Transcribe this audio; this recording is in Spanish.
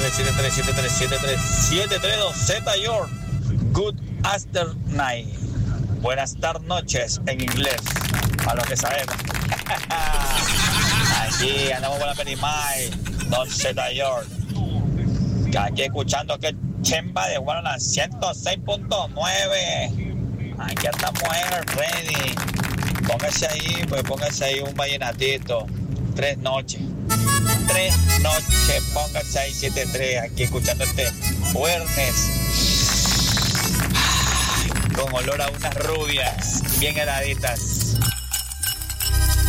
732 York. Good afternoon. Buenas noches en inglés, a lo que sabemos. Aquí andamos con la Perimay, Don Z York. Que aquí escuchando que Chemba de Juan a la 106.9. Aquí estamos en el ready. Póngase ahí un vallenatito. 3 noches, póngase ahí 7-3, aquí escuchando este jueves con olor a unas rubias bien heladitas.